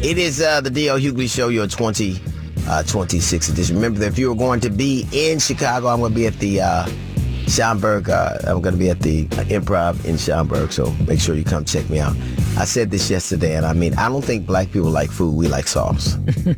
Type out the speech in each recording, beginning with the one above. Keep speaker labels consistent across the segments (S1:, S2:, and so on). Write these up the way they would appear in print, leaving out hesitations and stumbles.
S1: It is the D.L. Hughley Show, your 2026 edition. Remember that if you were going to be in Chicago, I'm going to be at the Schaumburg. I'm going to be at the Improv in Schaumburg, so make sure you come check me out. I said this yesterday, and I mean, I don't think black people like food. We like sauce.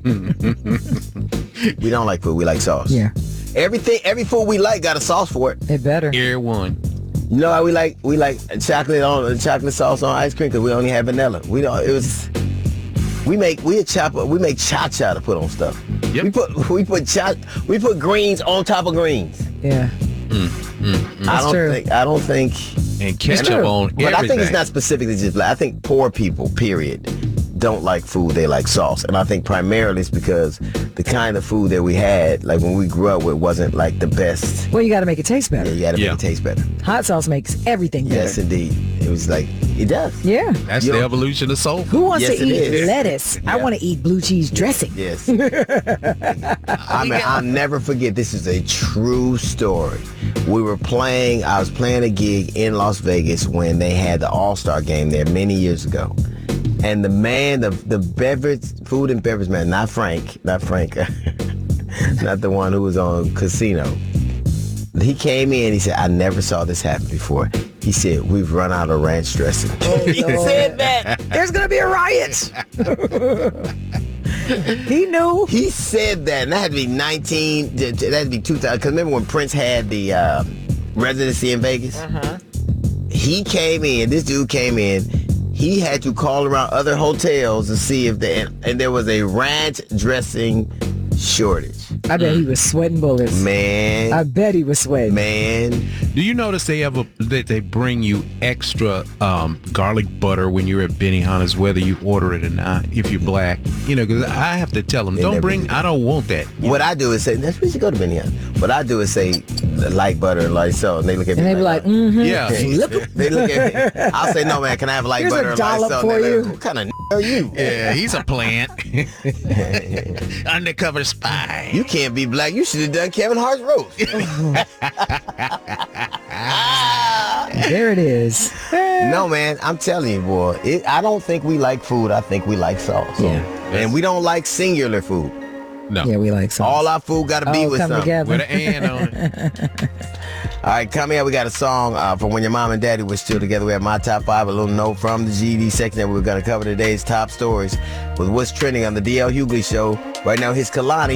S1: We don't like food. We like sauce.
S2: Yeah.
S1: Every food we like got a sauce for it.
S2: It better.
S3: Air one.
S1: You know how we like chocolate sauce on ice cream because we only have vanilla. We make cha-cha to put on stuff.
S3: Yep.
S1: We put greens on top of greens.
S2: Yeah.
S1: I don't think
S3: And ketchup on everything.
S1: But I think it's not specifically just black. I think poor people, period, don't like food. They like sauce. And I think primarily it's because the kind of food that we had, like when we grew up with, wasn't like the best.
S2: Well, you got to make it taste better.
S1: Yeah, you got to make it taste better.
S2: Hot sauce makes everything better.
S1: Yes, indeed. It was like, it does.
S2: Yeah.
S3: That's the evolution of soul food.
S2: Who wants
S1: Yes,
S2: to
S1: it
S2: eat
S1: is.
S2: lettuce?
S1: Yeah.
S2: I want to eat blue cheese dressing.
S1: Yes. I'll never forget, this is a true story. I was playing a gig in Las Vegas when they had the All-Star game there many years ago. And the man, the food and beverage man, not Frank, not the one who was on Casino. He came in, he said, I never saw this happen before. He said, we've run out of ranch dressing. He said that.
S2: There's going to be a riot. He knew.
S1: He said that, and that had to be 2000. Because remember when Prince had the residency in Vegas? Uh-huh. This dude came in, he had to call around other hotels to see if and there was a ranch dressing shortage.
S2: I bet he was sweating bullets.
S1: Man.
S2: I bet he was sweating.
S1: Man.
S3: Do you notice that they bring you extra garlic butter when you're at Benihana's, whether you order it or not, if you're black? You know, because I have to tell them, I don't want that.
S1: What I do is say, that's where you go to Benihana. What I do is say, light butter and light salt, and they look at me
S2: And they be like, mm-hmm.
S3: Yeah.
S1: They look at me. I'll say, no, man, can I have light
S2: Here's
S1: butter
S2: a
S1: and light
S2: dollop
S1: salt?
S2: for
S1: And they
S2: you.
S1: like, what kind of are you?
S3: Yeah, he's a plant. Undercover spy.
S1: You can't be black. You should have done Kevin Hart's roast.
S2: There it is.
S1: No, man, I'm telling you, boy. I don't think we like food. I think we like sauce.
S2: Yeah.
S1: And we don't like singular food.
S3: No.
S2: Yeah, we like sauce.
S1: All our food got to be with
S2: come
S1: something.
S2: together.
S3: With an and on it.
S1: All right, coming up, we got a song from when your mom and daddy were still together. We have my top 5, a little note from the GD section that we're going to cover today's top stories with what's trending on the DL Hughley Show. Right now, his Kalani.